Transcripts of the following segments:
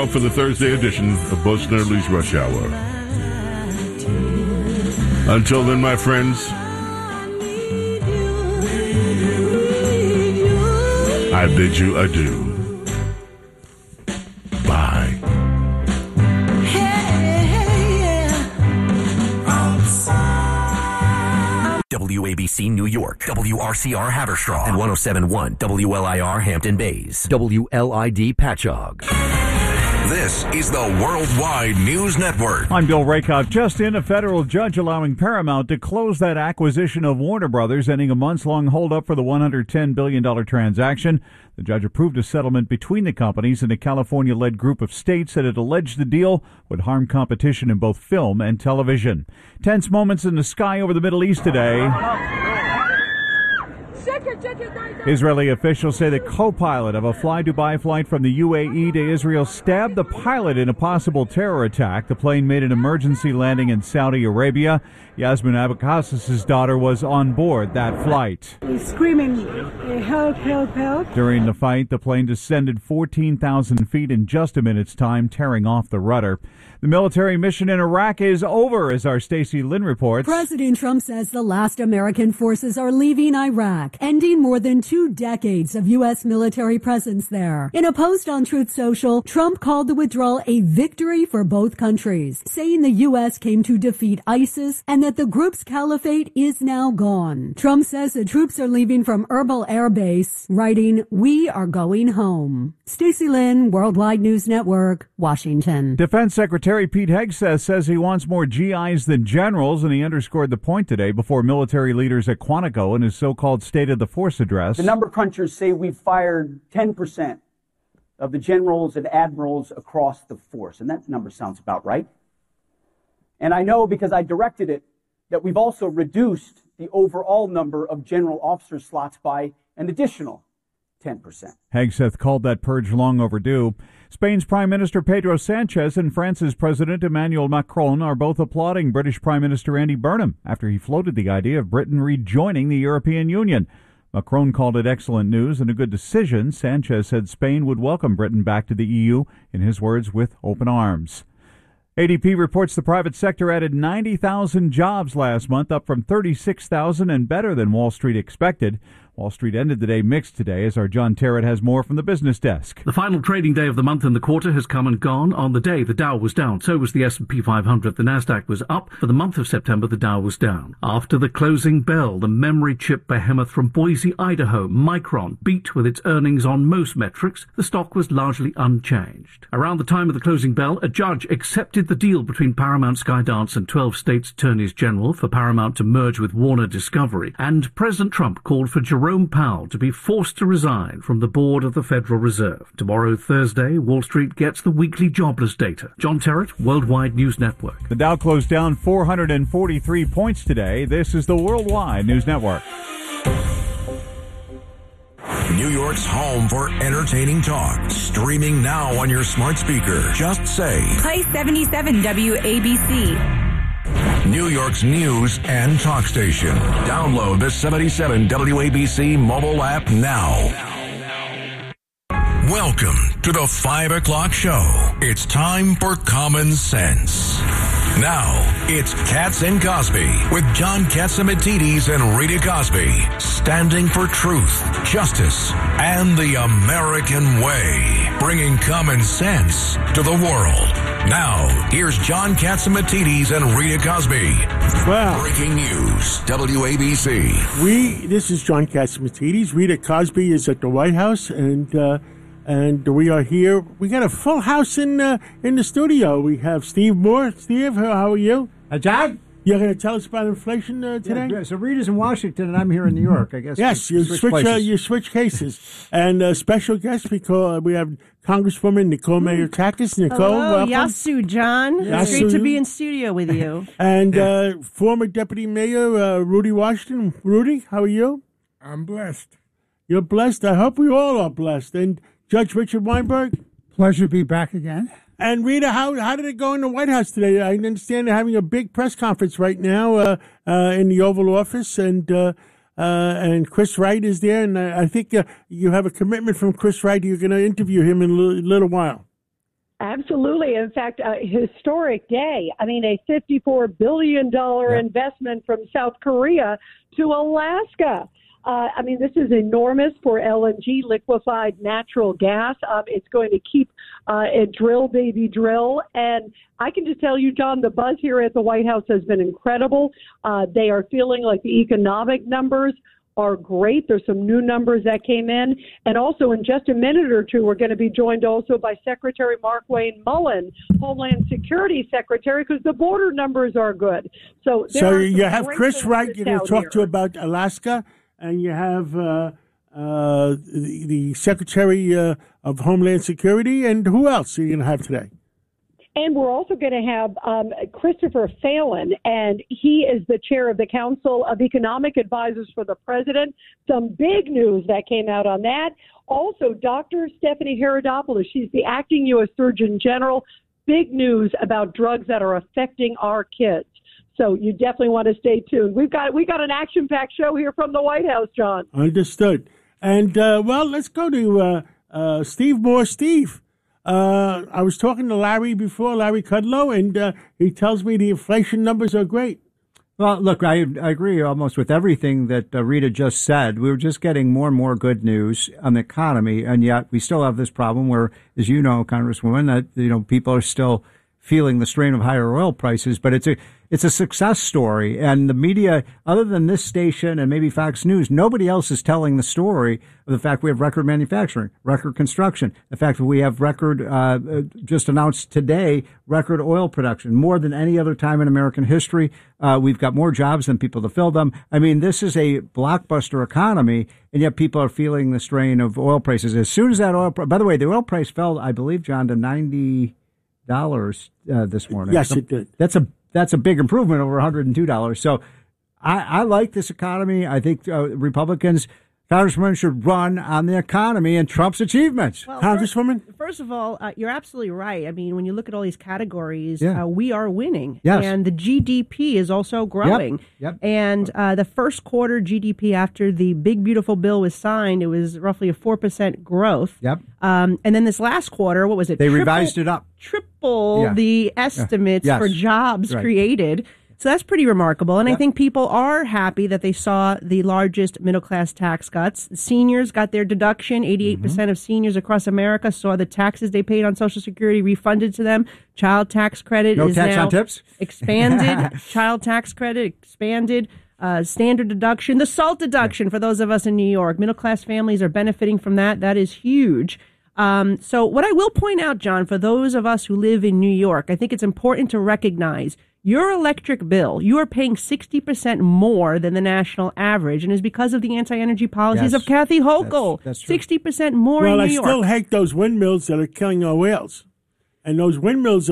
now for the Thursday edition of Bo Snerdley's Rush Hour. Until then, my friends, I bid you adieu. Bye. WABC New York, WRCR Haverstraw, and 107.1 WLIR Hampton Bays, WLID Patchogue. This is the Worldwide News Network. I'm Bill Rakoff. Just in, a federal judge allowing Paramount to close that acquisition of Warner Brothers, ending a months-long holdup for the $110 billion transaction. The judge approved a settlement between the companies and a California-led group of states that had alleged the deal would harm competition in both film and television. Tense moments in the sky over the Middle East today. Israeli officials say the co-pilot of a Fly Dubai flight from the UAE to Israel stabbed the pilot in a possible terror attack. The plane made an emergency landing in Saudi Arabia. Yasmin Abbas' daughter was on board that flight. He's screaming, help, help, help. During the fight, the plane descended 14,000 feet in just a minute's time, tearing off the rudder. The military mission in Iraq is over, as our Stacey Lynn reports. President Trump says the last American forces are leaving Iraq, ending more than 2 decades of U.S. military presence there. In a post on Truth Social, Trump called the withdrawal a victory for both countries, saying the U.S. came to defeat ISIS and that the group's caliphate is now gone. Trump says the troops are leaving from Erbil Air Base, writing, "We are going home." Stacey Lynn, Worldwide News Network, Washington. Defense Secretary Pete Hegseth says he wants more GIs than generals, and he underscored the point today before military leaders at Quantico in his so-called State of the Force address. The number crunchers say we've fired 10% of the generals and admirals across the force, and that number sounds about right. And I know because I directed it that we've also reduced the overall number of general officer slots by an additional 10%. Hegseth called that purge long overdue. Spain's Prime Minister Pedro Sanchez and France's President Emmanuel Macron are both applauding British Prime Minister Andy Burnham after he floated the idea of Britain rejoining the European Union. Macron called it excellent news and a good decision. Sanchez said Spain would welcome Britain back to the EU, in his words, with open arms. ADP reports the private sector added 90,000 jobs last month, up from 36,000 and better than Wall Street expected. Wall Street ended the day mixed today, as our John Terrett has more from the business desk. The final trading day of the month and the quarter has come and gone. On the day, the Dow was down. So was the S&P 500. The Nasdaq was up. For the month of September, the Dow was down. After the closing bell, the memory chip behemoth from Boise, Idaho, Micron, beat with its earnings on most metrics. The stock was largely unchanged. Around the time of the closing bell, a judge accepted the deal between Paramount, Skydance, and 12 states' attorneys general for Paramount to merge with Warner Discovery. And President Trump called for Jerome Powell to be forced to resign from the board of the Federal Reserve. Tomorrow, Thursday, Wall Street gets the weekly jobless data. John Terrett, Worldwide News Network. The Dow closed down 443 points today. This is the Worldwide News Network. New York's home for entertaining talk. Streaming now on your smart speaker. Just say, play 77 WABC. New York's news and talk station. Download the 77 WABC mobile app now. Welcome to the 5 o'clock show. It's time for Common Sense. Now, it's Katz and Cosby with John Catsimatidis and Rita Cosby, standing for truth, justice, and the American way, bringing common sense to the world. Now, here's John Catsimatidis and Rita Cosby. Wow. Breaking news, WABC. This is John Catsimatidis. Rita Cosby is at the White House, and we are here. We got a full house in the studio. We have Steve Moore. Steve, how are you? John? You're going to tell us about inflation today? Yeah, so Rita's in Washington, and I'm here in New York, I guess. Yes, you switch cases. And special guest, we have Congresswoman Nicole Mayotakis. Nicole, hello, welcome. Yasu, John. It's great to be in studio with you. And former Deputy Mayor Rudy Washington. Rudy, how are you? I'm blessed. You're blessed? I hope we all are blessed. And Judge Richard Weinberg? Pleasure to be back again. And Rita, how did it go in the White House today? I understand they're having a big press conference right now in the Oval Office, and Chris Wright is there, and I think you have a commitment from Chris Wright. You're going to interview him in a little while. Absolutely. In fact, a historic day. I mean, a $54 billion investment from South Korea to Alaska. I mean, this is enormous for LNG, liquefied natural gas. It's going to keep it drill, baby, drill. And I can just tell you, John, the buzz here at the White House has been incredible. They are feeling like the economic numbers are great. There's some new numbers that came in. And also in just a minute or two, we're going to be joined also by Secretary Mark Wayne Mullen, Homeland Security Secretary, because the border numbers are good. So you have Chris Wright you're going to talk to about Alaska, and you have the Secretary of Homeland Security, and who else are you going to have today? And we're also going to have Christopher Phelan, and he is the chair of the Council of Economic Advisors for the President. Some big news that came out on that. Also, Dr. Stephanie Herodopoulos, she's the acting U.S. Surgeon General. Big news about drugs that are affecting our kids. So you definitely want to stay tuned. We got an action-packed show here from the White House, John. Understood. And, let's go to Steve Moore. Steve. I was talking to Larry before, Larry Kudlow, and he tells me the inflation numbers are great. Well, look, I agree almost with everything that Rita just said. We were just getting more and more good news on the economy, and yet we still have this problem where, as you know, Congresswoman, that people are still feeling the strain of higher oil prices. But it's a success story, and the media, other than this station and maybe Fox News, nobody else is telling the story of the fact we have record manufacturing, record construction, the fact that we have record, just announced today, record oil production, more than any other time in American history. We've got more jobs than people to fill them. I mean, this is a blockbuster economy, and yet people are feeling the strain of oil prices. As soon as that oil, by the way, the oil price fell, I believe, John, to $90 this morning. Yes, it did. That's a big improvement over $102. So I like this economy. I think Republicans, Congresswomen, should run on the economy and Trump's achievements. Well, Congresswoman? First of all, you're absolutely right. I mean, when you look at all these categories, we are winning. Yes. And the GDP is also growing. Yep. And the first quarter GDP after the big, beautiful bill was signed, it was roughly a 4% growth. Yep. And then this last quarter, what was it? They revised it up. Triple the estimates for jobs created. So that's pretty remarkable. And I think people are happy that they saw the largest middle-class tax cuts. Seniors got their deduction. 88% of seniors across America saw the taxes they paid on Social Security refunded to them. Child tax credit is tax now on tips? Expanded. Child tax credit expanded. Standard deduction. The SALT deduction for those of us in New York. Middle-class families are benefiting from that. That is huge. So what I will point out, John, for those of us who live in New York, I think it's important to recognize your electric bill, you are paying 60% more than the national average, and is because of the anti-energy policies of Kathy Hochul. That's true. 60% more in New York. Well, I still hate those windmills that are killing our whales. And those windmills,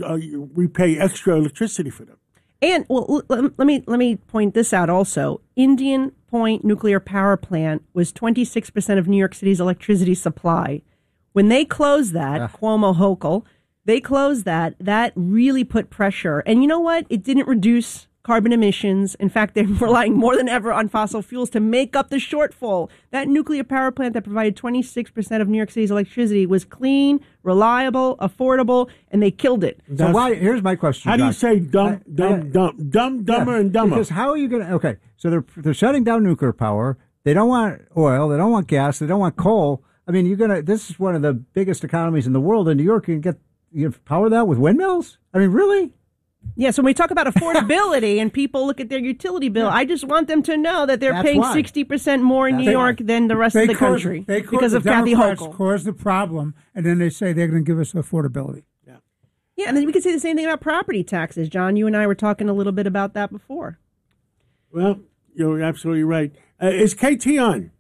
we pay extra electricity for them. And, well, let me point this out also. Indian Point Nuclear Power Plant was 26% of New York City's electricity supply. When they closed that, Cuomo Hochul, they closed that. That really put pressure. And you know what? It didn't reduce carbon emissions. In fact, they're relying more than ever on fossil fuels to make up the shortfall. That nuclear power plant that provided 26% of New York City's electricity was clean, reliable, affordable, and they killed it. So here's my question. How do you say dumber, and dumber? Because how are you going to, okay, so they're shutting down nuclear power. They don't want oil. They don't want gas. They don't want coal. I mean, this is one of the biggest economies in the world. In New York, you power that with windmills? I mean, really? Yeah, so when we talk about affordability and people look at their utility bill, I just want them to know that they're paying 60% more in New York than the rest of the country because of Kathy Hochul. Cause the problem, and then they say they're going to give us affordability. Yeah, and then we can say the same thing about property taxes. John, you and I were talking a little bit about that before. Well, you're absolutely right. Is KT on?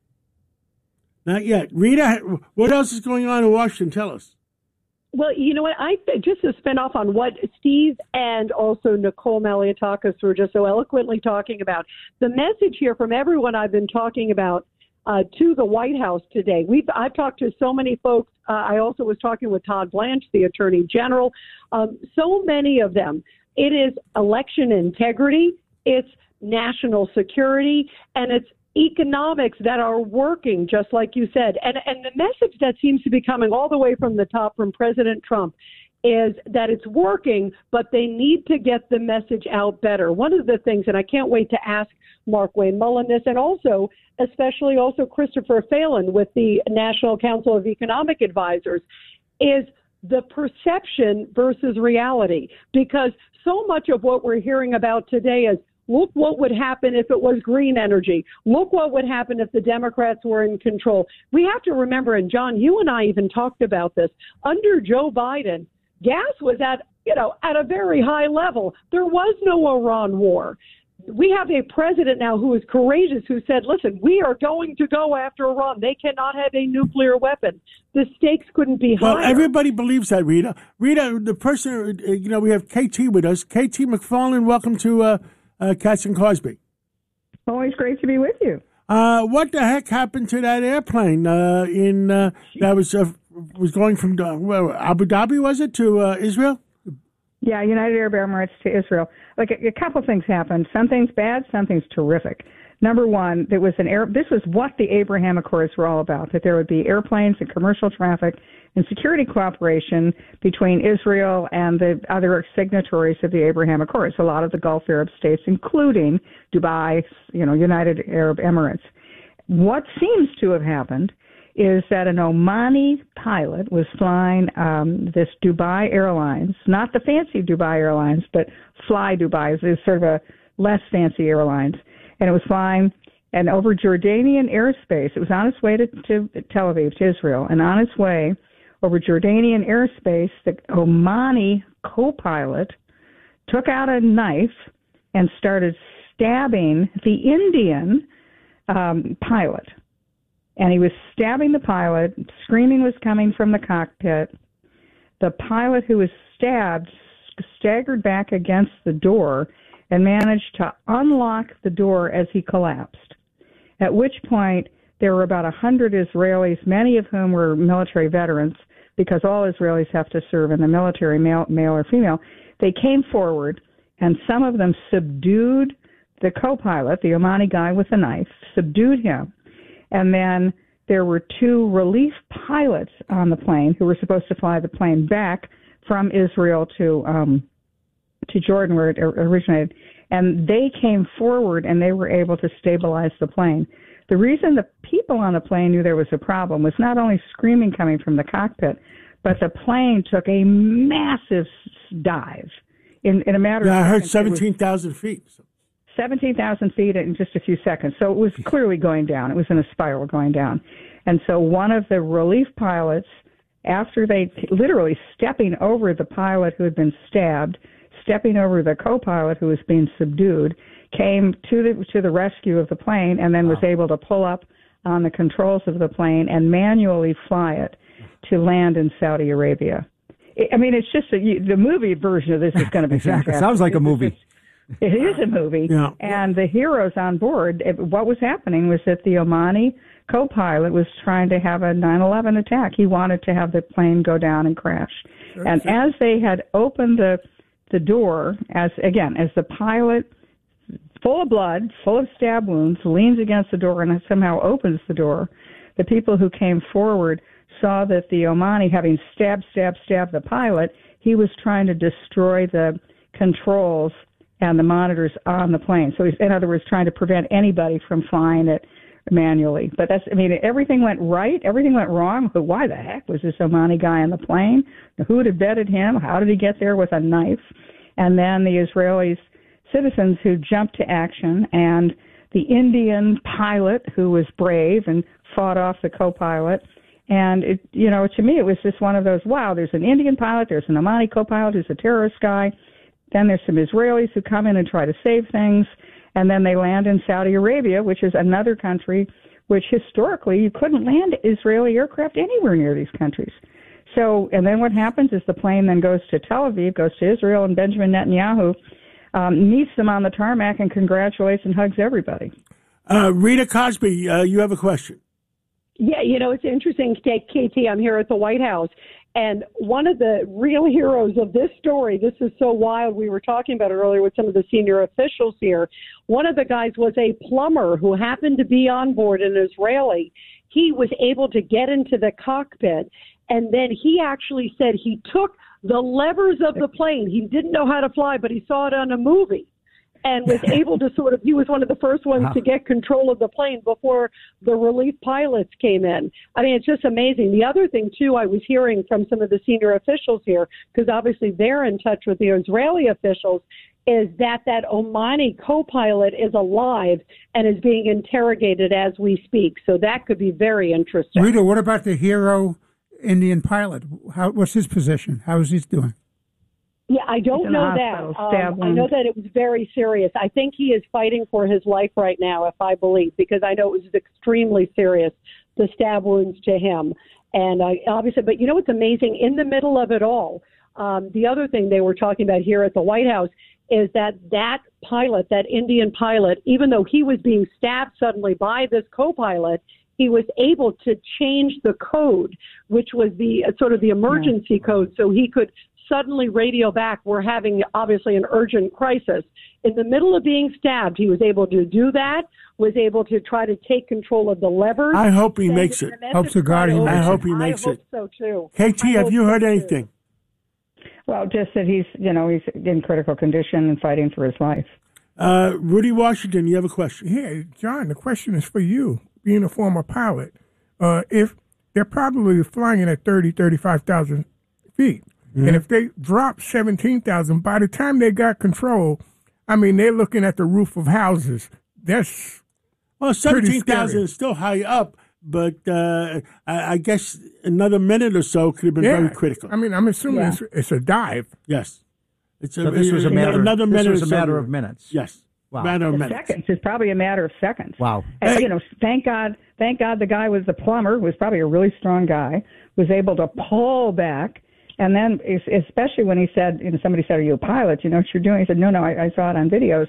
Not yet. Rita, what else is going on in Washington? Tell us. Well, you know what? Just to spin off on what Steve and also Nicole Maliotakis were just so eloquently talking about, the message here from everyone I've been talking about to the White House today. I've talked to so many folks. I also was talking with Todd Blanche, the Attorney General. So many of them. It is election integrity. It's national security, and it's economics that are working, just like you said. And the message that seems to be coming all the way from the top from President Trump is that it's working, but they need to get the message out better. One of the things, and I can't wait to ask Mark Wayne Mullen this, and also, especially also Christopher Phelan with the National Council of Economic Advisors, is the perception versus reality. Because so much of what we're hearing about today is, look what would happen if it was green energy. Look what would happen if the Democrats were in control. We have to remember, and John, you and I even talked about this, under Joe Biden, gas was at a very high level. There was no Iran war. We have a president now who is courageous, who said, listen, we are going to go after Iran. They cannot have a nuclear weapon. The stakes couldn't be higher. Well, everybody believes that, Rita. Rita, the person, we have KT with us. KT McFarland, welcome to Katz and Cosby. Always great to be with you. What the heck happened to that airplane that was going from Abu Dhabi, was it, to Israel? Yeah, United Arab Emirates to Israel. Like a couple things happened. Something's bad, something's terrific. Number one, this was what the Abraham Accords were all about, that there would be airplanes and commercial traffic and security cooperation between Israel and the other signatories of the Abraham Accords, a lot of the Gulf Arab states, including Dubai, United Arab Emirates. What seems to have happened is that an Omani pilot was flying this Dubai Airlines, not the fancy Dubai Airlines, but Fly Dubai is sort of a less fancy airlines. And it was flying and over Jordanian airspace. It was on its way to Tel Aviv, to Israel. And on its way over Jordanian airspace, the Omani co-pilot took out a knife and started stabbing the Indian pilot. And he was stabbing the pilot. Screaming was coming from the cockpit. The pilot who was stabbed staggered back against the door and managed to unlock the door as he collapsed, at which point there were about 100 Israelis, many of whom were military veterans, because all Israelis have to serve in the military, male or female. They came forward, and some of them subdued the co-pilot, the Omani guy with the knife, subdued him. And then there were two relief pilots on the plane who were supposed to fly the plane back from Israel to Jordan, where it originated. And they came forward, and they were able to stabilize the plane. The reason the people on the plane knew there was a problem was not only screaming coming from the cockpit, but the plane took a massive dive in a matter of seconds. I heard 17,000 feet. 17,000 feet in just a few seconds. So it was clearly going down. It was in a spiral going down. And so one of the relief pilots, after they literally stepping over the pilot who had been stabbed, stepping over the co-pilot who was being subdued, came to the rescue of the plane and then was able to pull up on the controls of the plane and manually fly it to land in Saudi Arabia. I mean, it's just the movie version of this is going to be exactly. Sounds like a movie. It is a movie, yeah. And the heroes on board, what was happening was that the Omani co-pilot was trying to have a 9/11 attack. He wanted to have the plane go down and crash. Sure, and as they had opened the door, as the pilot, full of blood, full of stab wounds, leans against the door and somehow opens the door, the people who came forward saw that the Omani, having stabbed the pilot, he was trying to destroy the controls and the monitors on the plane. So he's, in other words, trying to prevent anybody from flying it manually. But everything went right, everything went wrong. But why the heck was this Omani guy on the plane? Who had abetted him? How did he get there with a knife? And then the Israeli citizens who jumped to action, and the Indian pilot who was brave and fought off the co-pilot. And to me, it was just one of those, wow, there's an Indian pilot, there's an Omani co-pilot who's a terrorist guy. Then there's some Israelis who come in and try to save things, and then they land in Saudi Arabia, which is another country which historically you couldn't land Israeli aircraft anywhere near these countries. So, and then what happens is the plane then goes to Tel Aviv, goes to Israel, and Benjamin Netanyahu meets them on the tarmac and congratulates and hugs everybody. Rita Cosby, you have a question. Yeah, it's interesting, KT, I'm here at the White House, And one of the real heroes of this story, this is so wild, we were talking about it earlier with some of the senior officials here. One of the guys was a plumber who happened to be on board, an Israeli. He was able to get into the cockpit, and then he actually said he took the levers of the plane. He didn't know how to fly, but he saw it on a movie and was able to he was one of the first ones to get control of the plane before the relief pilots came in. I mean, it's just amazing. The other thing, too, I was hearing from some of the senior officials here, because obviously they're in touch with the Israeli officials, is that Omani co-pilot is alive and is being interrogated as we speak. So that could be very interesting. Rita, what about the hero Indian pilot? What's his position? How is he doing? Yeah, I don't know that. I know that it was very serious. I think he is fighting for his life right now, if I believe, because I know it was extremely serious, the stab wounds to him. And obviously, but you know what's amazing? In the middle of it all, the other thing they were talking about here at the White House is that pilot, that Indian pilot, even though he was being stabbed suddenly by this co-pilot, he was able to change the code, which was the sort of the emergency code, so he could suddenly radio back, we're having obviously an urgent crisis. In the middle of being stabbed, he was able to do that, was able to try to take control of the levers. I hope he makes it. Hope to God he makes it. I hope he makes it. I hope so, too. KT, have you heard anything? Well, just that he's in critical condition and fighting for his life. Rudy Washington, you have a question? Yeah, John, the question is for you, being a former pilot. If they're probably flying in at 35,000 feet, and if they drop 17,000, by the time they got control, I mean, they're looking at the roof of houses. That's 17,000 is still high up, but I guess another minute or so could have been very critical. I mean, I'm assuming it's a dive. Yes. This was a matter of minutes. Yes. Wow. Matter of minutes. Seconds. It's probably a matter of seconds. Wow. And, thank God the guy was the plumber, who was probably a really strong guy, was able to pull back. And then, especially when he said, somebody said, "Are you a pilot? You know what you're doing?" He said, "No, I saw it on videos."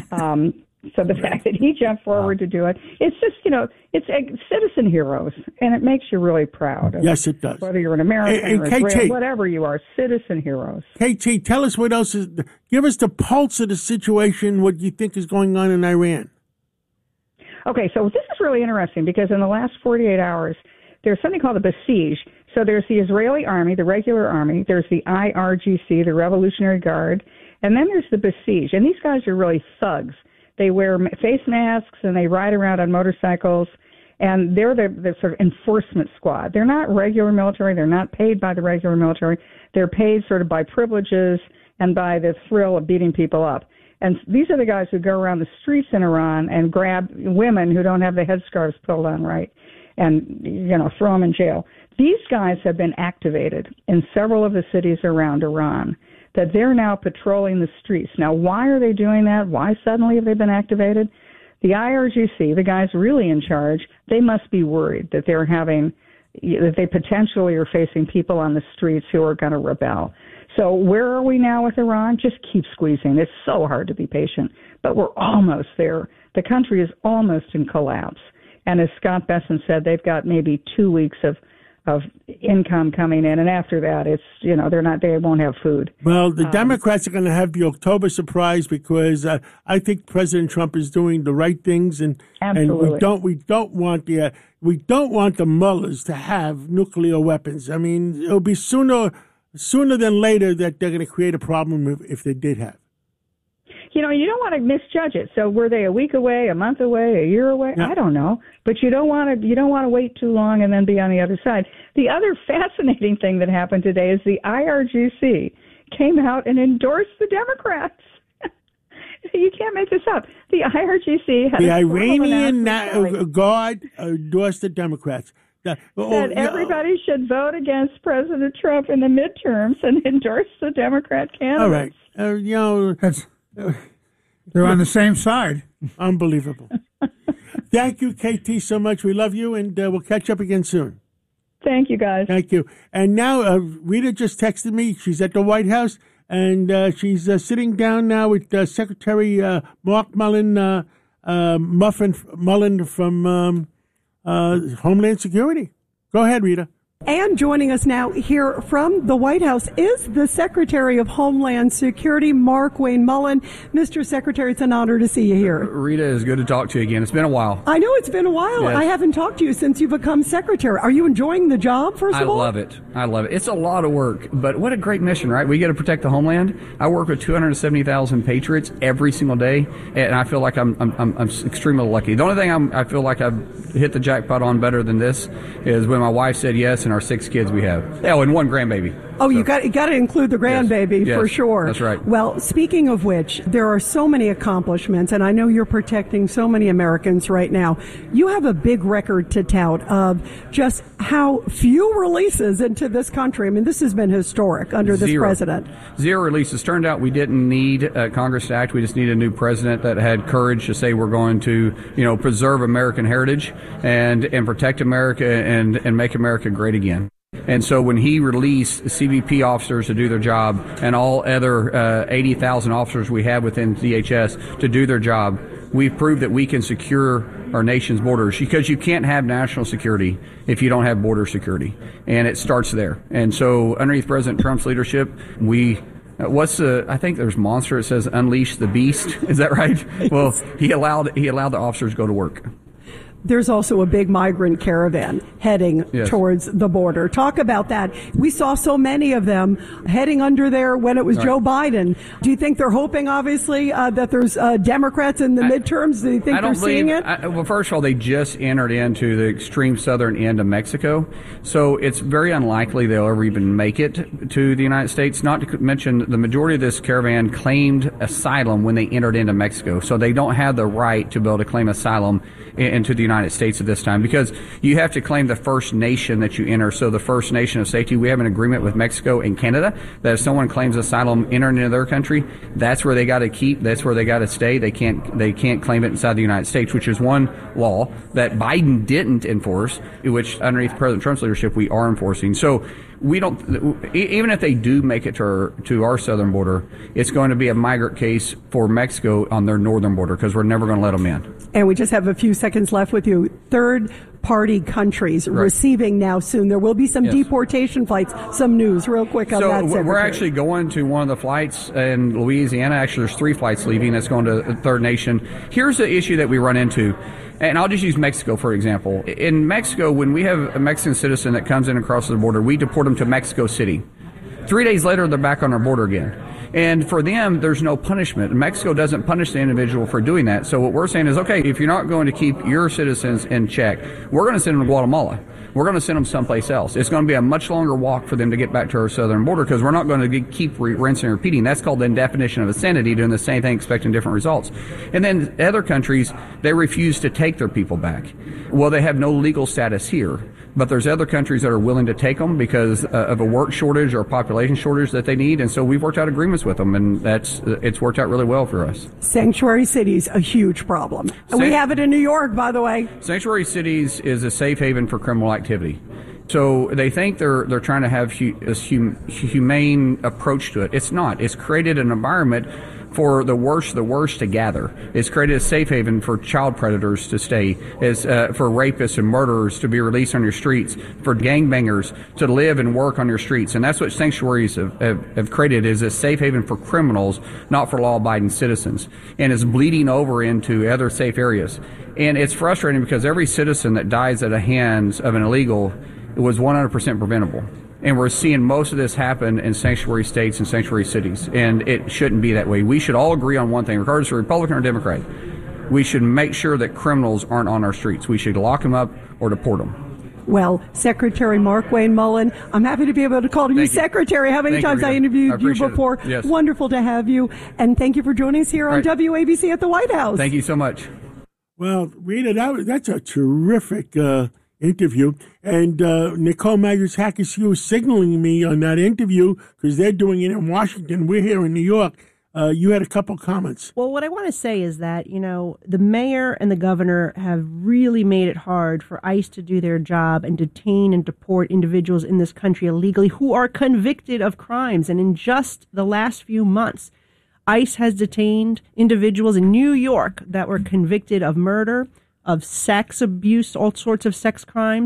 So the fact that he jumped forward to do it, it's just, it's citizen heroes, and it makes you really proud. Yes, it does. Whether you're an American or Israeli, whatever you are, citizen heroes. KT, tell us what else give us the pulse of the situation, what you think is going on in Iran. Okay, so this is really interesting because in the last 48 hours, there's something called the Basij. So there's the Israeli army, the regular army. There's the IRGC, the Revolutionary Guard. And then there's the Basij. And these guys are really thugs. They wear face masks and they ride around on motorcycles. And they're the sort of enforcement squad. They're not regular military. They're not paid by the regular military. They're paid sort of by privileges and by the thrill of beating people up. And these are the guys who go around the streets in Iran and grab women who don't have the headscarves pulled on right and, throw them in jail. These guys have been activated in several of the cities around Iran, that they're now patrolling the streets. Now, why are they doing that? Why suddenly have they been activated? The IRGC, the guys really in charge, they must be worried that that they potentially are facing people on the streets who are going to rebel. So where are we now with Iran? Just keep squeezing. It's so hard to be patient, but we're almost there. The country is almost in collapse. And as Scott Besson said, they've got maybe 2 weeks of income coming in, and after that, it's they won't have food. Well, the Democrats are going to have the October surprise because I think President Trump is doing the right things, and we don't want the mullahs to have nuclear weapons. I mean, it'll be sooner than later that they're going to create a problem if they did have. You don't want to misjudge it. So were they a week away, a month away, a year away? Yeah. I don't know. But you don't want to wait too long and then be on the other side. The other fascinating thing that happened today is the IRGC came out and endorsed the Democrats. You can't make this up. The IRGC had the Iranian Guard endorsed the Democrats. Said everybody should vote against President Trump in the midterms and endorse the Democrat candidates. All right. They're on the same side. Unbelievable. Thank you, KT, so much. We love you, and we'll catch up again soon. Thank you, guys. Thank you. And now Rita just texted me. She's at the White House, and she's sitting down now with Secretary Mark Mullen from Homeland Security. Go ahead, Rita. And joining us now here from the White House is the Secretary of Homeland Security, Markwayne Mullin. Mr. Secretary, it's an honor to see you here. Rita, it's good to talk to you again. It's been a while. I know it's been a while. Yes. I haven't talked to you since you become Secretary. Are you enjoying the job, first of all? I love it. I love it. It's a lot of work, but what a great mission, right? We get to protect the homeland. I work with 270,000 patriots every single day, and I feel like I'm extremely lucky. The only thing I feel like I've hit the jackpot on better than this is when my wife said yes, and our 6 kids we have. Oh, and 1 grandbaby. Oh, so, you got to include the grandbaby yes, for sure. That's right. Well, speaking of which, there are so many accomplishments, and I know you're protecting so many Americans right now. You have a big record to tout of just how few releases into this country. I mean, this has been historic under this president. 0 releases. Turned out we didn't need Congress to act. We just needed a new president that had courage to say we're going to, preserve American heritage and protect America and make America great again. And so when he released CBP officers to do their job and all other 80,000 officers we have within DHS to do their job, we've proved that we can secure our nation's borders, because you can't have national security if you don't have border security. And it starts there. And so underneath President Trump's leadership, I think there's Monster. It says unleash the beast. Is that right? Well, he allowed the officers to go to work. There's also a big migrant caravan heading towards the border. Talk about that. We saw so many of them heading under there when it was Joe Biden. Do you think they're hoping, obviously, that there's Democrats in the midterms? Do you think they're seeing it? Well, first of all, they just entered into the extreme southern end of Mexico, so it's very unlikely they'll ever even make it to the United States. Not to mention, the majority of this caravan claimed asylum when they entered into Mexico, so they don't have the right to be able to claim asylum into the United States at this time, because you have to claim the first nation that you enter. So the first nation of safety, we have an agreement with Mexico and Canada that if someone claims asylum entering into their country, that's where they got to keep, that's where they got to stay. They can't claim it inside the United States, which is one law that Biden didn't enforce, which underneath President Trump's leadership we are enforcing. So we don't, even if they do make it to our southern border, it's going to be a migrant case for Mexico on their northern border, because we're never going to let them in. And we just have a few seconds left with you. Third-party countries receiving now soon. There will be some deportation flights. Some news real quick on that, Secretary. We're actually going to one of the flights in Louisiana. Actually, there's 3 flights leaving that's going to a third nation. Here's the issue that we run into. And I'll just use Mexico, for example. In Mexico, when we have a Mexican citizen that comes in across the border, we deport them to Mexico City. 3 days later, they're back on our border again. And for them, there's no punishment. Mexico doesn't punish the individual for doing that. So what we're saying is, okay, if you're not going to keep your citizens in check, we're going to send them to Guatemala. We're going to send them someplace else. It's going to be a much longer walk for them to get back to our southern border, because we're not going to keep rinsing and repeating. That's called the definition of insanity, doing the same thing, expecting different results. And then other countries, they refuse to take their people back. Well, they have no legal status here. But there's other countries that are willing to take them because of a work shortage or a population shortage that they need. And so we've worked out agreements with them, and it's worked out really well for us. Sanctuary cities, a huge problem. And we have it in New York, by the way. Sanctuary cities is a safe haven for criminal activity. So they think they're trying to have this humane approach to it. It's not. It's created an environment for the worst to gather. It's created a safe haven for child predators to stay, for rapists and murderers to be released on your streets, for gangbangers to live and work on your streets. And that's what sanctuaries have created, is a safe haven for criminals, not for law-abiding citizens. And it's bleeding over into other safe areas. And it's frustrating because every citizen that dies at the hands of an illegal was 100% preventable. And we're seeing most of this happen in sanctuary states and sanctuary cities. And it shouldn't be that way. We should all agree on one thing, regardless of Republican or Democrat. We should make sure that criminals aren't on our streets. We should lock them up or deport them. Well, Secretary Markwayne Mullin, I'm happy to be able to call you Secretary. How many times I interviewed you before? Yes. Wonderful to have you. And thank you for joining us here on WABC at the White House. Thank you so much. Well, Rita, that's a terrific interview. And Nicole Magris-Hackett was signaling me on that interview because they're doing it in Washington. We're here in New York. You had a couple comments. Well, what I want to say is that, the mayor and the governor have really made it hard for ICE to do their job and detain and deport individuals in this country illegally who are convicted of crimes. And in just the last few months, ICE has detained individuals in New York that were convicted of murder, of sex abuse, all sorts of sex crimes,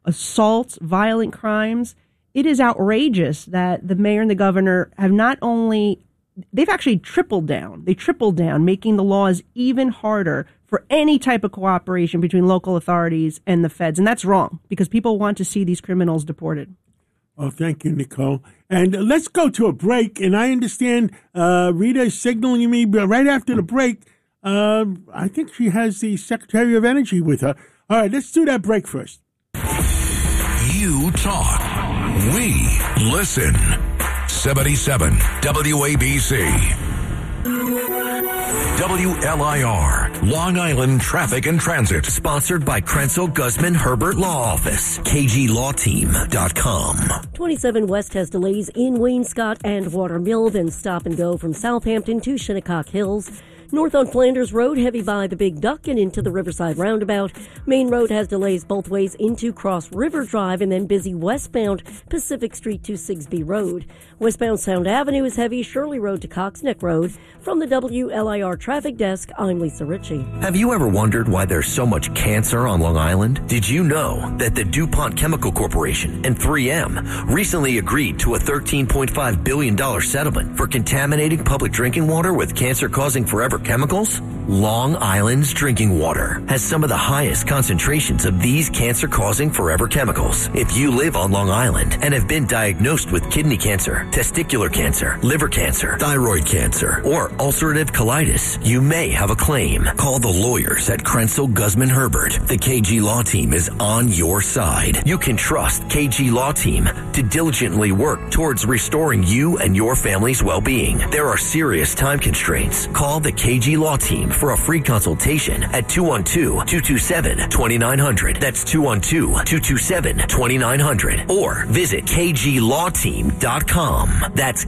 assaults, violent crimes. It is outrageous that the mayor and the governor have not only, they've actually tripled down. They tripled down, making the laws even harder for any type of cooperation between local authorities and the feds. And that's wrong because people want to see these criminals deported. Oh, thank you, Nicole. And let's go to a break. And I understand Rita is signaling me, but right after the break, I think she has the Secretary of Energy with her. All right, let's do that break first. You talk. We listen. 77 WABC. WLIR, Long Island Traffic and Transit. Sponsored by Krenzel Guzman Herbert Law Office. KGLawTeam.com. 27 West has delays in Wayne-Scott and Watermill, then stop and go from Southampton to Shinnecock Hills. North on Flanders Road, heavy by the Big Duck and into the Riverside Roundabout. Main Road has delays both ways into Cross River Drive and then busy westbound Pacific Street to Sigsbee Road. Westbound Sound Avenue is heavy, Shirley Road to Cox Neck Road. From the WLIR Traffic Desk, I'm Lisa Ritchie. Have you ever wondered why there's so much cancer on Long Island? Did you know that the DuPont Chemical Corporation and 3M recently agreed to a $13.5 billion settlement for contaminating public drinking water with cancer-causing forever chemicals? Long Island's drinking water has some of the highest concentrations of these cancer-causing forever chemicals. If you live on Long Island and have been diagnosed with kidney cancer, testicular cancer, liver cancer, thyroid cancer, or ulcerative colitis, you may have a claim. Call the lawyers at Krenzel Guzman Herbert. The KG Law Team is on your side. You can trust KG Law Team to diligently work towards restoring you and your family's well-being. There are serious time constraints. Call the KG Law Team for a free consultation at 212-227-2900. That's 212-227-2900. Or visit KGLawTeam.com. That's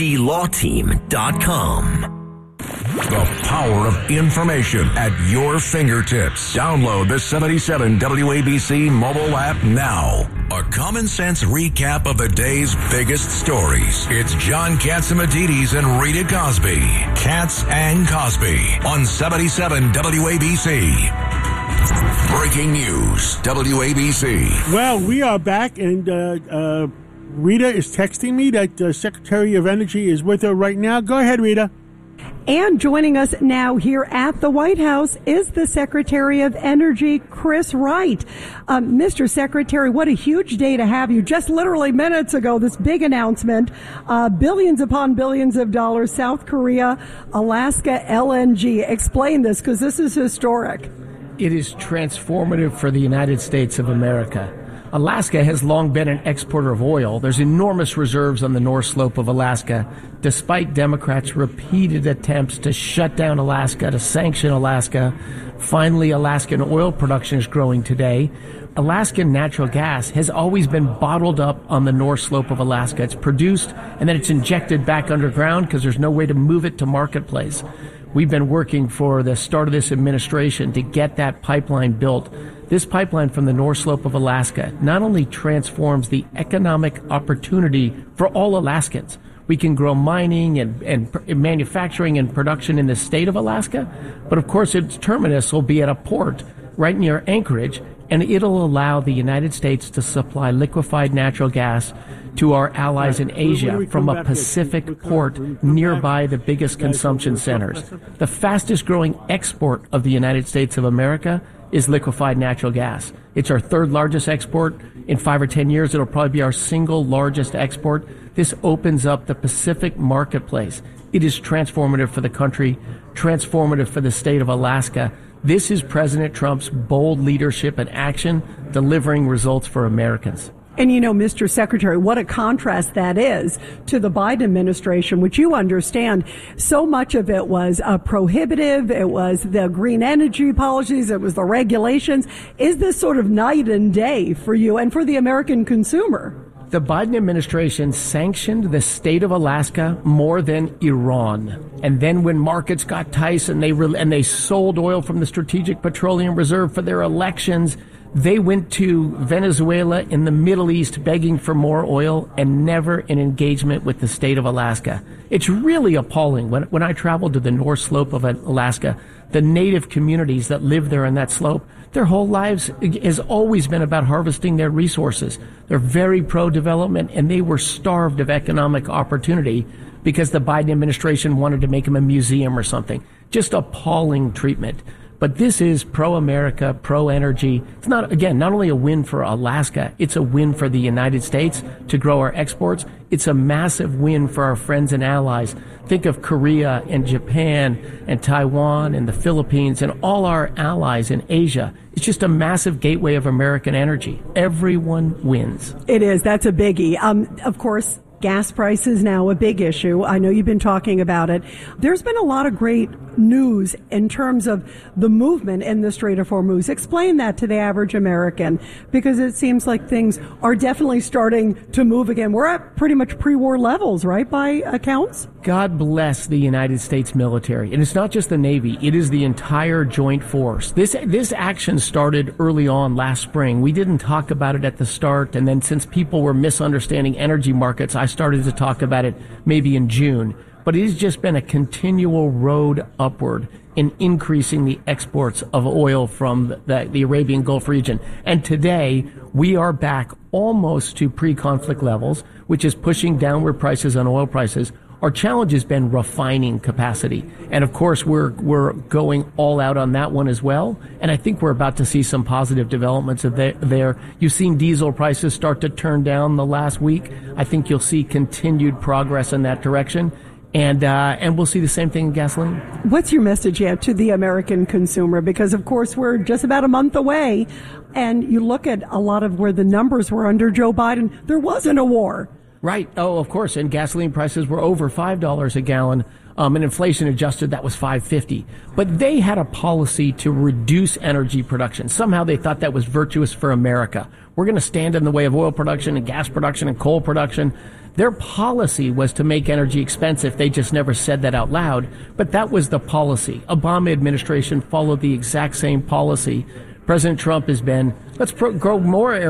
KGLawTeam.com. The power of information at your fingertips. Download the 77 WABC mobile app now. A common sense recap of the day's biggest stories. It's John Catsimatidis and Rita Cosby. Katz and Cosby on 77 WABC. Breaking news, WABC. Well, we are back, and Rita is texting me that Secretary of Energy is with her right now. Go ahead, Rita. And joining us now here at the White House is the Secretary of Energy, Chris Wright. Mr. Secretary, what a huge day to have you. Just literally minutes ago, this big announcement, billions upon billions of dollars, South Korea, Alaska LNG. Explain this, because this is historic. It is transformative for the United States of America. Alaska has long been an exporter of oil. There's enormous reserves on the North Slope of Alaska, despite Democrats' repeated attempts to shut down Alaska, to sanction Alaska. Finally, Alaskan oil production is growing today. Alaskan natural gas has always been bottled up on the North Slope of Alaska. It's produced and then it's injected back underground because there's no way to move it to marketplace. We've been working for the start of this administration to get that pipeline built. This pipeline from the North Slope of Alaska not only transforms the economic opportunity for all Alaskans. We can grow mining and manufacturing and production in the state of Alaska, but of course its terminus will be at a port right near Anchorage, and it'll allow the United States to supply liquefied natural gas to our allies in Asia from a Pacific port nearby the biggest consumption centers. The fastest growing export of the United States of America is liquefied natural gas. It's our third largest export. In 5 or 10 years, it'll probably be our single largest export. This opens up the Pacific marketplace. It is transformative for the country, transformative for the state of Alaska. This is President Trump's bold leadership and action, delivering results for Americans. And you know, Mr. Secretary, what a contrast that is to the Biden administration, which you understand so much of it was prohibitive. It was the green energy policies. It was the regulations. Is this sort of night and day for you and for the American consumer? The Biden administration sanctioned the state of Alaska more than Iran. And then when markets got tight and they sold oil from the Strategic Petroleum Reserve for their elections, They went to Venezuela in the Middle East begging for more oil and never an engagement with the state of Alaska. It's really appalling. When I traveled to the North Slope of Alaska, the native communities that live there on that slope, their whole lives has always been about harvesting their resources. They're very pro-development, and they were starved of economic opportunity because the Biden administration wanted to make them a museum or something. Just appalling treatment. But this is pro-America, pro-energy. It's not only a win for Alaska, it's a win for the United States to grow our exports. It's a massive win for our friends and allies. Think of Korea and Japan and Taiwan and the Philippines and all our allies in Asia. It's just a massive gateway of American energy. Everyone wins. It is. That's a biggie. Of course, gas prices now a big issue. I know you've been talking about it. There's been a lot of great news in terms of the movement in the Strait of Hormuz. Explain that to the average American, because it seems like things are definitely starting to move again. We're at pretty much pre-war levels, right, by accounts? God bless the United States military. And it's not just the Navy. It is the entire joint force. This action started early on last spring. We didn't talk about it at the start. And then since people were misunderstanding energy markets, I started to talk about it maybe in June. But it has just been a continual road upward in increasing the exports of oil from the Arabian Gulf region. And today, we are back almost to pre-conflict levels, which is pushing downward prices on oil prices. Our challenge has been refining capacity. And of course, we're going all out on that one as well. And I think we're about to see some positive developments there. You've seen diesel prices start to turn down the last week. I think you'll see continued progress in that direction. And we'll see the same thing in gasoline. What's your message yet to the American consumer? Because, of course, we're just about a month away. And you look at a lot of where the numbers were under Joe Biden, there wasn't a war. Right. Oh, of course. And gasoline prices were over $5 a gallon. And inflation adjusted, that was $5.50. But they had a policy to reduce energy production. Somehow they thought that was virtuous for America. We're going to stand in the way of oil production and gas production and coal production. Their policy was to make energy expensive. They just never said that out loud. But that was the policy. Obama administration followed the exact same policy. President Trump has been, let's grow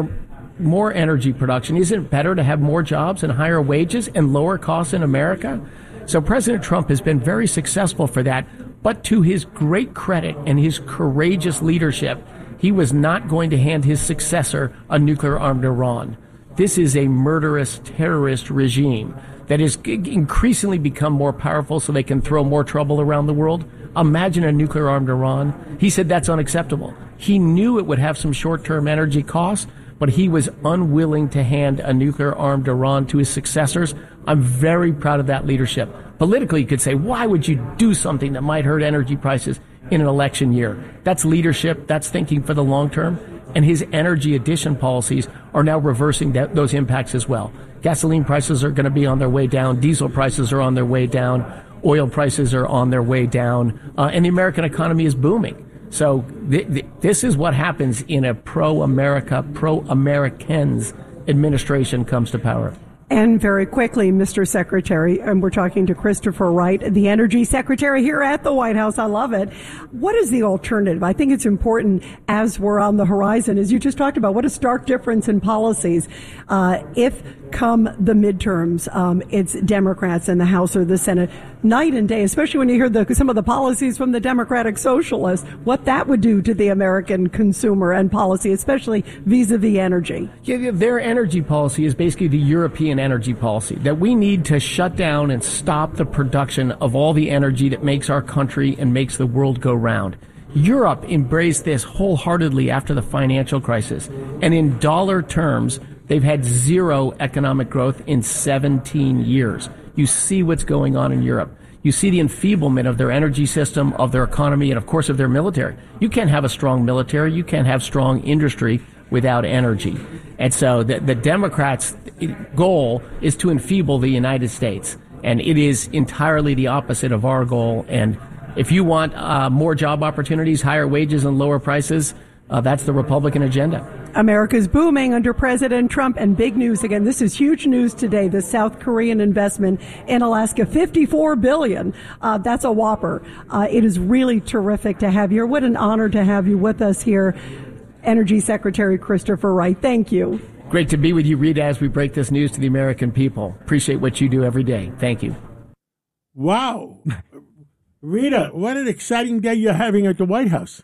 more energy production. Isn't it better to have more jobs and higher wages and lower costs in America? So President Trump has been very successful for that. But to his great credit and his courageous leadership, he was not going to hand his successor a nuclear-armed Iran. This is a murderous terrorist regime that has increasingly become more powerful so they can throw more trouble around the world. Imagine a nuclear-armed Iran. He said that's unacceptable. He knew it would have some short-term energy costs, but he was unwilling to hand a nuclear-armed Iran to his successors. I'm very proud of that leadership. Politically, you could say, why would you do something that might hurt energy prices in an election year? That's leadership. That's thinking for the long term. And his energy addition policies are now reversing those impacts as well. Gasoline prices are going to be on their way down. Diesel prices are on their way down. Oil prices are on their way down. And the American economy is booming. So this is what happens in a pro-America, pro-Americans administration comes to power. And very quickly, Mr. Secretary, and we're talking to Christopher Wright, the Energy Secretary here at the White House. I love it. What is the alternative? I think it's important as we're on the horizon, as you just talked about, what a stark difference in policies. If come the midterms, it's Democrats in the House or the Senate, night and day, especially when you hear some of the policies from the Democratic Socialists, what that would do to the American consumer and policy, especially vis-a-vis energy. Yeah, their energy policy is basically the European energy policy, that we need to shut down and stop the production of all the energy that makes our country and makes the world go round. Europe embraced this wholeheartedly after the financial crisis, and in dollar terms, they've had zero economic growth in 17 years. You see what's going on in Europe. You see the enfeeblement of their energy system, of their economy, and of course of their military. You can't have a strong military. You can't have strong industry without energy. And so the Democrats' goal is to enfeeble the United States. And it is entirely the opposite of our goal. And if you want more job opportunities, higher wages, and lower prices, that's the Republican agenda. America's booming under President Trump, and big news again. This is huge news today. The South Korean investment in Alaska, $54 billion. That's a whopper. It is really terrific to have you here. What an honor to have you with us here. Energy Secretary Christopher Wright. Thank you. Great to be with you, Rita, as we break this news to the American people. Appreciate what you do every day. Thank you. Wow. Rita, what an exciting day you're having at the White House.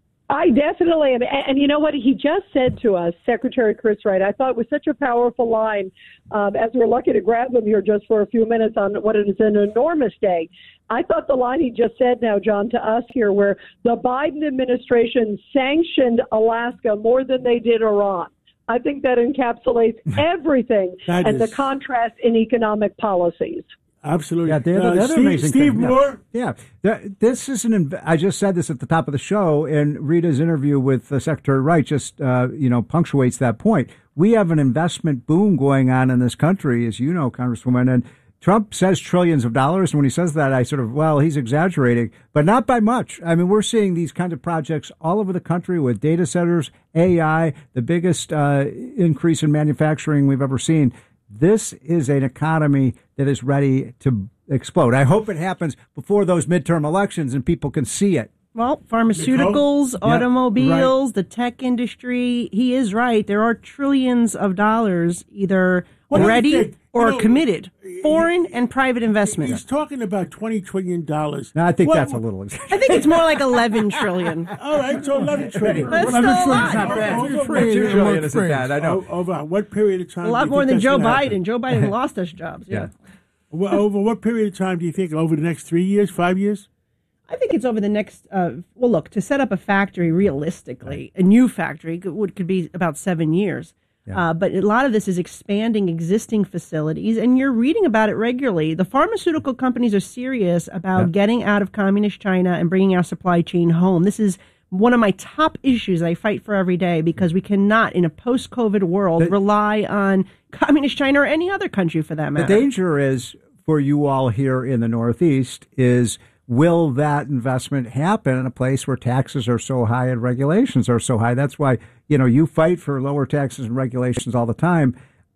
I definitely am. And you know what he just said to us, Secretary Chris Wright, I thought was such a powerful line, as we're lucky to grab him here just for a few minutes on what is an enormous day. I thought the line he just said now, John, to us here, where the Biden administration sanctioned Alaska more than they did Iran. I think that encapsulates everything and the contrast in economic policies. Absolutely. Yeah, the other amazing Steve thing. Moore. Yeah. This is I just said this at the top of the show, and Rita's interview with Secretary Wright just, punctuates that point. We have an investment boom going on in this country, as you know, Congresswoman, and Trump says trillions of dollars, and when he says that, I sort of, he's exaggerating, but not by much. I mean, we're seeing these kinds of projects all over the country with data centers, AI, the biggest increase in manufacturing we've ever seen. This is an economy that is ready to explode. I hope it happens before those midterm elections and people can see it. Well, pharmaceuticals, automobiles, the tech industry, he is right. There are trillions of dollars either already or committed, foreign and private investment. He's talking about $20 trillion. No, I think that's a little exaggerated. I think it's more like 11 trillion. All right, so 11 trillion. That's still a lot. Not bad. 2 trillion isn't bad, I know. Over what period of time? A lot more than Joe Biden. Joe Biden lost us jobs. Yeah. Well, over what period of time do you think? Over the next 3 years, 5 years? I think it's over the next, look, to set up a factory realistically, a new factory could be about 7 years. Yeah. But a lot of this is expanding existing facilities, and you're reading about it regularly. The pharmaceutical companies are serious about getting out of communist China and bringing our supply chain home. This is one of my top issues I fight for every day, because we cannot, in a post-COVID world, rely on communist China or any other country for that matter. The danger is, for you all here in the Northeast, is will that investment happen in a place where taxes are so high and regulations are so high? That's why, you fight for lower taxes and regulations all the time.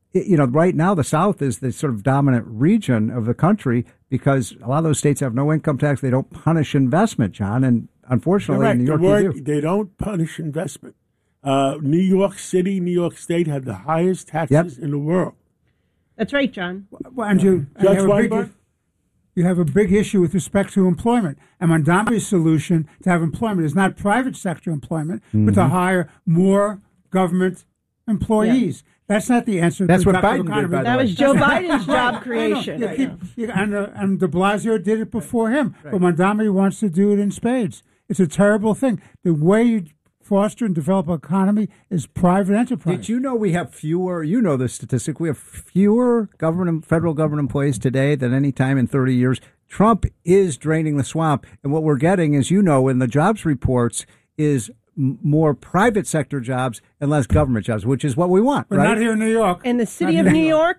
Right now the South is the sort of dominant region of the country because a lot of those states have no income tax. They don't punish investment, John, and unfortunately in New York they don't punish investment. New York City, New York State have the highest taxes in the world. That's right, John. Well, and you have a big issue with respect to employment. And Mondami's solution to have employment is not private sector employment, but to hire more government employees. Yeah. That's not the answer. That's to what Biden did, by the way. That was Joe Biden's job creation. And de Blasio did it before him. Right. But Mondami wants to do it in spades. It's a terrible thing. The way you foster and develop an economy is private enterprise. Did you know we have fewer, the statistic, we have fewer federal government employees today than any time in 30 years. Trump is draining the swamp. And what we're getting, as you know, in the jobs reports is more private sector jobs and less government jobs, which is what we want. But not here in New York. In the city of New York,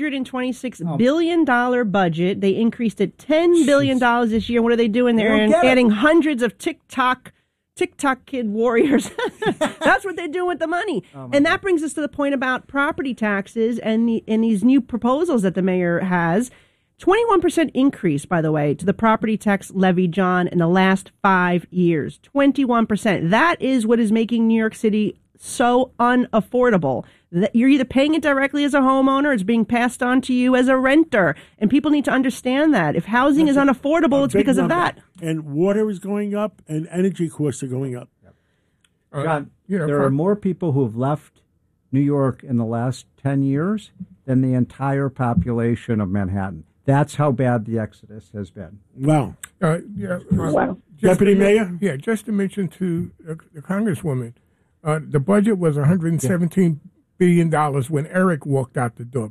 $126 billion budget. They increased it $10 billion this year. What are they doing? They're adding hundreds of TikTok kid warriors. That's what they're doing with the money. And that brings us to the point about property taxes and these new proposals that the mayor has. 21% increase, by the way, to the property tax levy, John, in the last 5 years. 21%. That is what is making New York City so unaffordable. That you're either paying it directly as a homeowner, or it's being passed on to you as a renter. And people need to understand that. If housing is unaffordable, it's because of that. And water is going up, and energy costs are going up. John, there are more people who have left New York in the last 10 years than the entire population of Manhattan. That's how bad the exodus has been. Wow. Wow. Deputy Mayor? Yeah, just to mention to the Congresswoman, the budget was $117 billion when Eric walked out the door,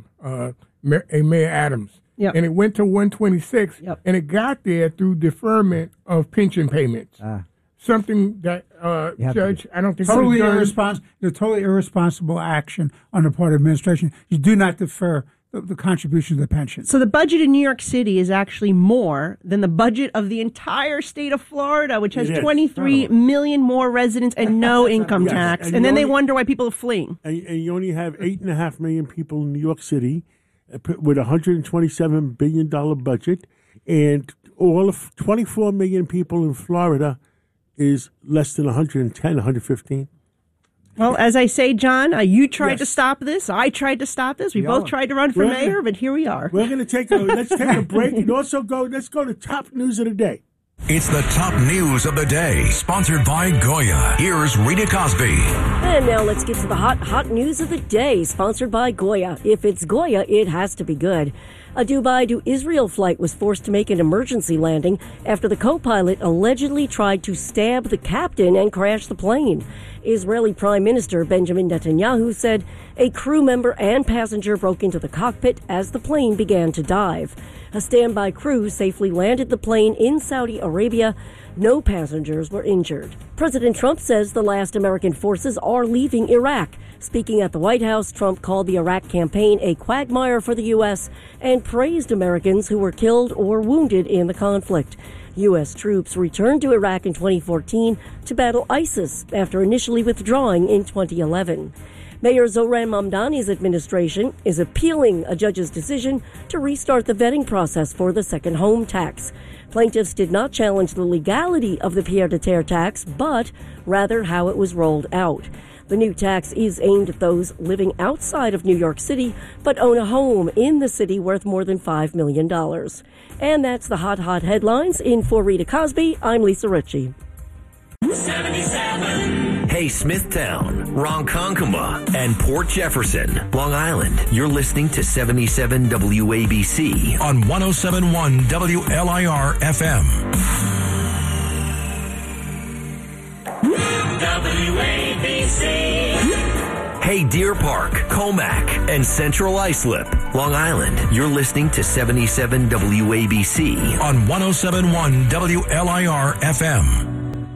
Mayor Adams. Yep. And it went to 126, and it got there through deferment of pension payments. Something that, Judge, I don't think totally irresponsible action on the part of administration. You do not defer the contribution to the pension. So the budget in New York City is actually more than the budget of the entire state of Florida, which has 23 million more residents and no income tax. And then they wonder why people are fleeing. And you only have 8.5 million people in New York City with a $127 billion budget. And all of 24 million people in Florida is less than 110, 115. Well, as I say, John, you tried to stop this. I tried to stop this. We both tried to run for mayor, but here we are. We're going to let's take a break and also let's go to top news of the day. It's the top news of the day, sponsored by Goya. Here's Rita Cosby. And now let's get to the hot news of the day, sponsored by Goya. If it's Goya, it has to be good. A Dubai to Israel flight was forced to make an emergency landing after the co-pilot allegedly tried to stab the captain and crash the plane. Israeli Prime Minister Benjamin Netanyahu said a crew member and passenger broke into the cockpit as the plane began to dive. A standby crew safely landed the plane in Saudi Arabia. No passengers were injured. President Trump says the last American forces are leaving Iraq. Speaking at the White House, Trump called the Iraq campaign a quagmire for the U.S. and praised Americans who were killed or wounded in the conflict. U.S. troops returned to Iraq in 2014 to battle ISIS after initially withdrawing in 2011. Mayor Zohran Mamdani's administration is appealing a judge's decision to restart the vetting process for the second home tax. Plaintiffs did not challenge the legality of the pied-à-terre tax, but rather how it was rolled out. The new tax is aimed at those living outside of New York City but own a home in the city worth more than $5 million. And that's the hot headlines. In for Rita Cosby, I'm Lisa Ritchie. 77. Hey, Smithtown, Ronkonkoma, and Port Jefferson, Long Island. You're listening to 77 WABC on 107.1 WLIR FM. WABC. Hey, Deer Park, Comac, and Central Islip, Long Island. You're listening to 77 WABC on 107.1 WLIR FM.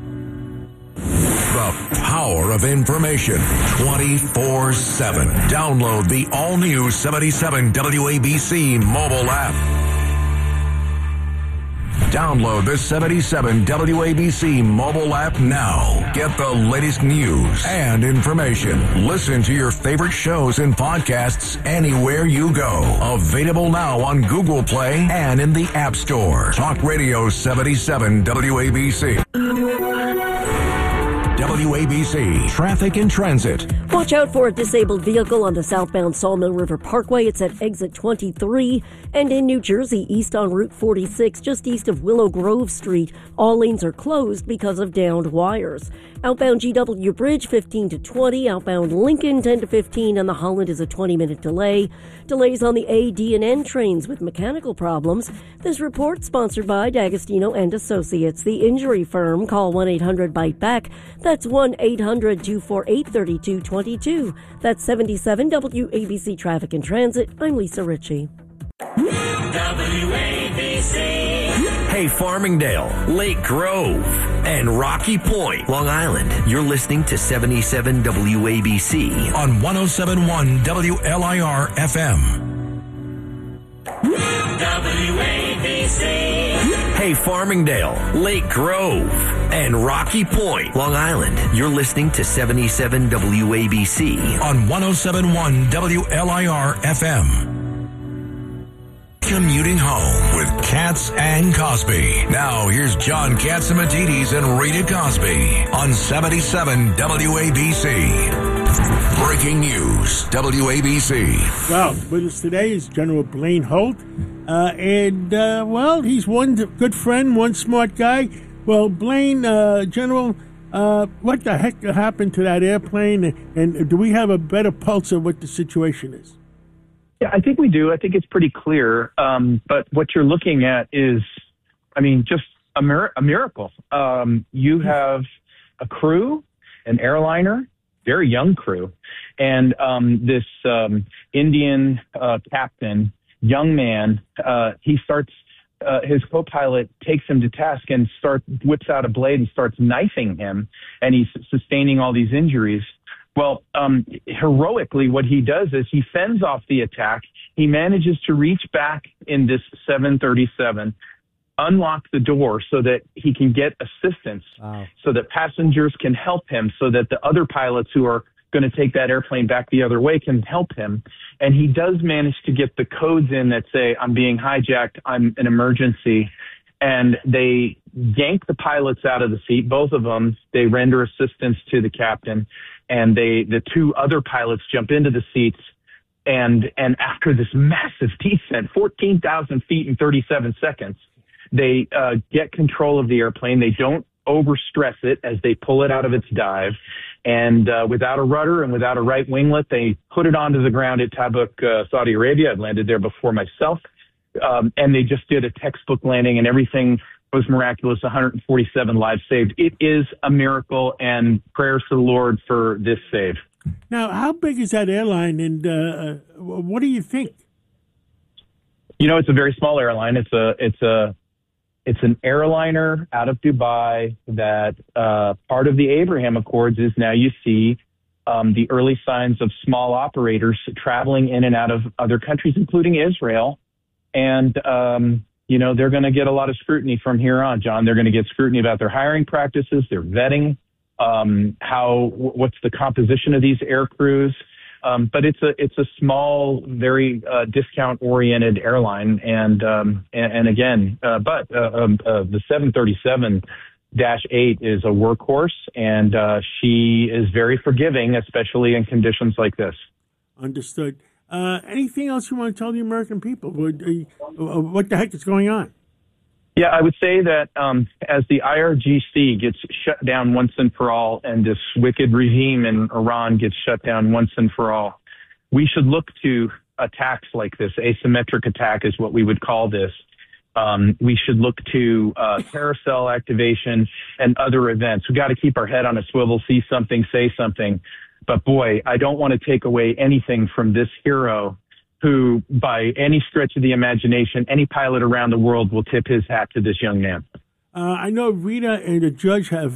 The power of information 24/7. Download the all-new 77 WABC mobile app. Download the 77 WABC mobile app now. Get the latest news and information. Listen to your favorite shows and podcasts anywhere you go. Available now on Google Play and in the App Store. Talk Radio 77 WABC. WABC Traffic and Transit. Watch out for a disabled vehicle on the southbound Sawmill River Parkway. It's at exit 23. And in New Jersey, east on Route 46, just east of Willow Grove Street, all lanes are closed because of downed wires. Outbound GW Bridge, 15 to 20. Outbound Lincoln, 10 to 15. And the Holland is a 20-minute delay. Delays on the A, D, and N trains with mechanical problems. This report sponsored by D'Agostino and Associates, the injury firm. Call 1-800-BITE-BACK. That's 1-800-248-3222. That's 77 WABC Traffic and Transit. I'm Lisa Ritchie. WABC. Hey, Farmingdale, Lake Grove, and Rocky Point, Long Island. You're listening to 77 WABC on 107.1 WLIR FM. WABC. Hey, Farmingdale, Lake Grove, and Rocky Point, Long Island. You're listening to 77 WABC on 107.1 WLIR FM. Commuting home with Katz and Cosby. Now here's John Catsimatidis and Rita Cosby on 77 WABC. Breaking news, WABC. Well, with us today is General Blaine Holt. Well, he's one good friend, one smart guy. Well, Blaine, General, what the heck happened to that airplane? And do we have a better pulse of what the situation is? Yeah, I think we do. I think it's pretty clear. But what you're looking at is, just a miracle. You have a crew, an airliner, very young crew, and this Indian captain, young man, he starts, his co-pilot takes him to task and whips out a blade and starts knifing him, and he's sustaining all these injuries. Well, heroically, what he does is he fends off the attack. He manages to reach back in this 737, unlock the door so that he can get assistance, so that passengers can help him, so that the other pilots who are going to take that airplane back the other way can help him. And he does manage to get the codes in that say, I'm being hijacked, I'm an emergency. and they yank the pilots out of the seat, both of them. They render assistance to the captain, and the two other pilots jump into the seats. And after this massive descent, 14,000 feet in 37 seconds, they get control of the airplane. They don't overstress it as they pull it out of its dive. And without a rudder and without a right winglet, they put it onto the ground at Tabuk, Saudi Arabia. I'd landed there before myself. And they just did a textbook landing, and everything was miraculous. 147 lives saved. It is a miracle, and prayers to the Lord for this save. Now, how big is that airline, and what do you think? You know, it's a very small airline. It's an airliner out of Dubai that part of the Abraham Accords is now you see the early signs of small operators traveling in and out of other countries, including Israel. And, you know, they're going to get a lot of scrutiny from here on, John. They're going to get scrutiny about their hiring practices, their vetting, what's the composition of these air crews. But it's a small, very discount-oriented airline, and again, the 737-8 is a workhorse, and she is very forgiving, especially in conditions like this. Understood. Anything else you want to tell the American people? What the heck is going on? Yeah, I would say that as the IRGC gets shut down once and for all, and this wicked regime in Iran gets shut down once and for all, we should look to attacks like this. Asymmetric attack is what we would call this. We should look to carousel activation and other events. We've got to keep our head on a swivel, see something, say something. But boy, I don't want to take away anything from this hero who, by any stretch of the imagination, any pilot around the world will tip his hat to this young man. I know Rita and the judge have